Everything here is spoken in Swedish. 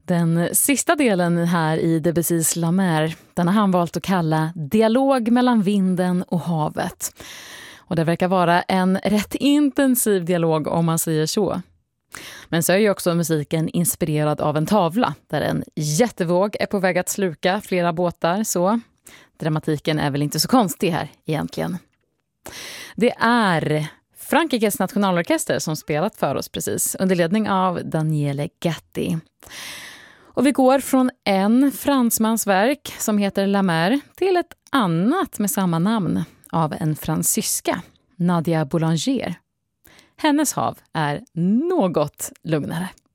Den sista delen här i Debussys La Mer, den har han valt att kalla dialog mellan vinden och havet. Och det verkar vara en rätt intensiv dialog om man säger så. Men så är ju också musiken inspirerad av en tavla där en jättevåg är på väg att sluka flera båtar. Så dramatiken är väl inte så konstig här egentligen. Det är Frankrikes nationalorkester som spelat för oss precis under ledning av Daniele Gatti. Och vi går från en fransmans verk som heter La Mer till ett annat med samma namn av en fransyska, Nadia Boulanger. Hennes hav är något lugnare.